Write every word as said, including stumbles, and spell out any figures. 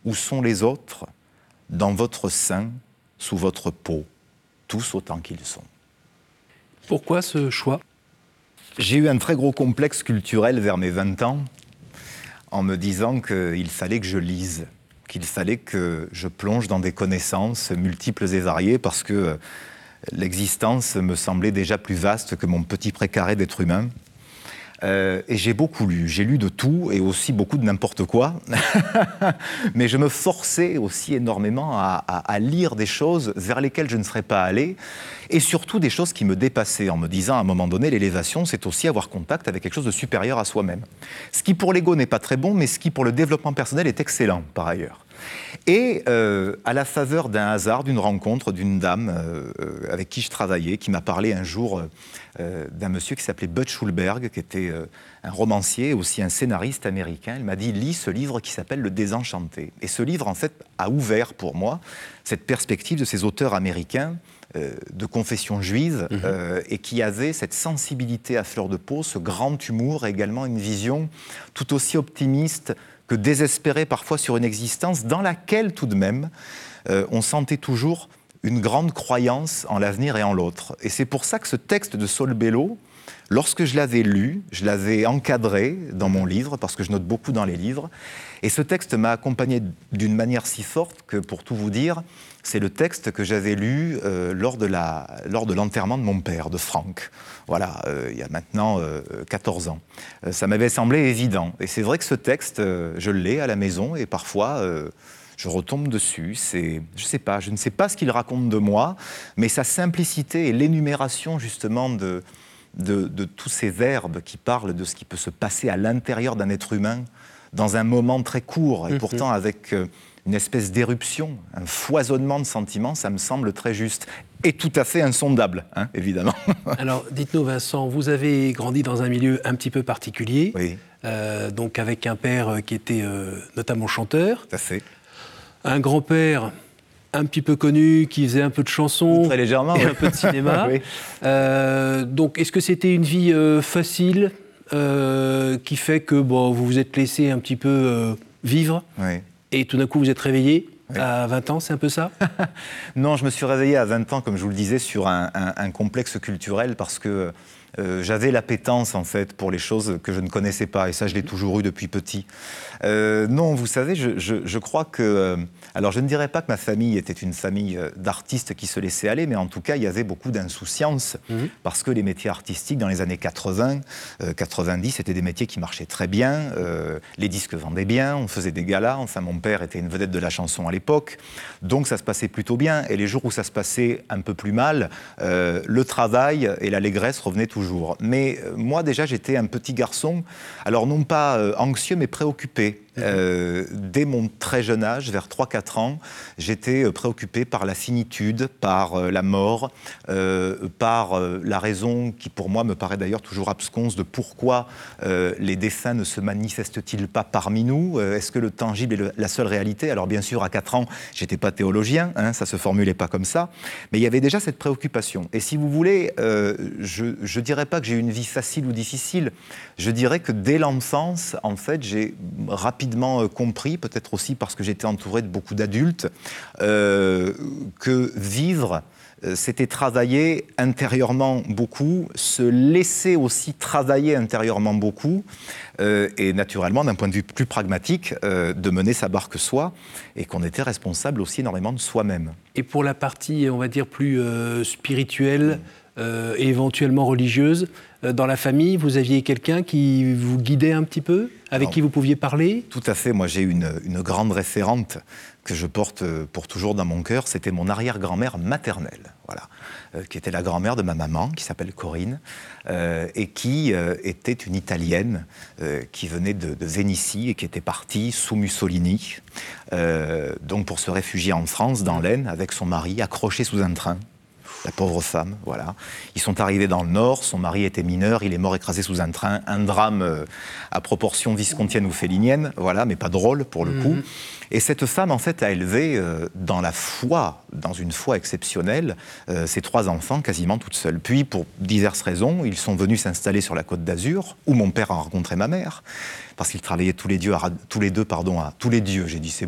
où sont les autres, dans votre sein, sous votre peau, tous autant qu'ils sont. Pourquoi ce choix ? J'ai eu un très gros complexe culturel vers mes vingt ans, en me disant qu'il fallait que je lise, qu'il fallait que je plonge dans des connaissances multiples et variées, parce que l'existence me semblait déjà plus vaste que mon petit précaré d'être humain. Euh, et j'ai beaucoup lu, j'ai lu de tout et aussi beaucoup de n'importe quoi, mais je me forçais aussi énormément à, à, à lire des choses vers lesquelles je ne serais pas allé, et surtout des choses qui me dépassaient, en me disant à un moment donné, l'élévation, c'est aussi avoir contact avec quelque chose de supérieur à soi-même. Ce qui pour l'ego n'est pas très bon, mais ce qui pour le développement personnel est excellent par ailleurs. Et euh, à la faveur d'un hasard, d'une rencontre d'une dame euh, avec qui je travaillais, qui m'a parlé un jour euh, d'un monsieur qui s'appelait Bud Schulberg, qui était euh, un romancier et aussi un scénariste américain. Elle m'a dit « lis ce livre qui s'appelle Le Désenchanté ». Et ce livre, en fait, a ouvert pour moi cette perspective de ces auteurs américains euh, de confession juive mmh. euh, et qui avaient cette sensibilité à fleur de peau, ce grand humour et également une vision tout aussi optimiste que désespéré parfois sur une existence dans laquelle, tout de même, euh, on sentait toujours une grande croyance en l'avenir et en l'autre. Et c'est pour ça que ce texte de Saul Bellow, lorsque je l'avais lu, je l'avais encadré dans mon livre, parce que je note beaucoup dans les livres, et ce texte m'a accompagné d'une manière si forte que, pour tout vous dire, c'est le texte que j'avais lu euh, lors de la, lors de l'enterrement de mon père, de Franck. Voilà, euh, il y a maintenant euh, quatorze ans. Euh, ça m'avait semblé évident. Et c'est vrai que ce texte, euh, je l'ai à la maison, et parfois, euh, je retombe dessus. C'est, je sais pas, je ne sais pas ce qu'il raconte de moi, mais sa simplicité et l'énumération, justement, de, de, de tous ces verbes qui parlent de ce qui peut se passer à l'intérieur d'un être humain, dans un moment très court, et pourtant avec euh, une espèce d'éruption, un foisonnement de sentiments, ça me semble très juste. Et tout à fait insondable, hein, évidemment. Alors, dites-nous, Vincent, vous avez grandi dans un milieu un petit peu particulier, oui. euh, donc avec un père qui était euh, notamment chanteur. Tout à fait. Un grand-père un petit peu connu, qui faisait un peu de chansons. Très légèrement, et oui. un peu de cinéma. Oui. euh, donc, est-ce que c'était une vie euh, facile euh, qui fait que bon, vous vous êtes laissé un petit peu euh, vivre oui. et tout d'un coup vous êtes réveillé oui. à vingt ans, c'est un peu ça? Non, je me suis réveillé à vingt ans, comme je vous le disais, sur un, un, un complexe culturel parce que euh, j'avais l'appétence, en fait, pour les choses que je ne connaissais pas. Et ça, je l'ai toujours eu depuis petit. Euh, non, vous savez, je, je, je crois que... Euh, alors, je ne dirais pas que ma famille était une famille d'artistes qui se laissaient aller, mais en tout cas, il y avait beaucoup d'insouciance mmh. parce que les métiers artistiques, dans les années quatre-vingts, euh, quatre-vingt-dix, c'était des métiers qui marchaient très bien. Euh, les disques vendaient bien, on faisait des galas. Enfin, mon père était une vedette de la chanson à l'époque. Donc, ça se passait plutôt bien. Et les jours où ça se passait un peu plus mal, euh, le travail et l'allégresse revenaient toujours. Mais euh, moi, déjà, j'étais un petit garçon, alors non pas euh, anxieux, mais préoccupé. Euh, dès mon très jeune âge, vers trois quatre ans, j'étais préoccupé par la finitude, par euh, la mort, euh, par euh, la raison qui pour moi me paraît d'ailleurs toujours absconse de pourquoi euh, les défunts ne se manifestent-ils pas parmi nous. euh, Est-ce que le tangible est le, la seule réalité? Alors bien sûr, à quatre ans, j'étais pas théologien, hein, ça se formulait pas comme ça, mais il y avait déjà cette préoccupation. Et si vous voulez, euh, je, je dirais pas que j'ai eu une vie facile ou difficile, je dirais que dès l'enfance, en fait, j'ai rapidement compris, peut-être aussi parce que j'étais entouré de beaucoup d'adultes, euh, que vivre, euh, c'était travailler intérieurement beaucoup, se laisser aussi travailler intérieurement beaucoup, euh, et naturellement, d'un point de vue plus pragmatique, euh, de mener sa barque soi, et qu'on était responsable aussi énormément de soi-même. Et pour la partie, on va dire, plus euh, spirituelle, euh, et éventuellement religieuse, euh, dans la famille, vous aviez quelqu'un qui vous guidait un petit peu, avec Alors, qui vous pouviez parler? Tout à fait. Moi, j'ai une, une grande référente que je porte pour toujours dans mon cœur. C'était mon arrière-grand-mère maternelle, voilà, euh, qui était la grand-mère de ma maman, qui s'appelle Corinne, euh, et qui euh, était une Italienne euh, qui venait de, de Vénitie et qui était partie sous Mussolini, euh, donc pour se réfugier en France, dans l'Aisne, avec son mari, accroché sous un train. La pauvre femme, voilà. Ils sont arrivés dans le Nord, son mari était mineur, il est mort écrasé sous un train, un drame euh, à proportion viscontienne ou félinienne, voilà, mais pas drôle pour le mmh. coup. Et cette femme, en fait, a élevé euh, dans la foi, dans une foi exceptionnelle, euh, ses trois enfants quasiment toute seule. Puis, pour diverses raisons, ils sont venus s'installer sur la Côte d'Azur, où mon père a rencontré ma mère, parce qu'ils travaillaient tous les, dieux à, tous les deux, pardon, à tous les dieux, j'ai dit c'est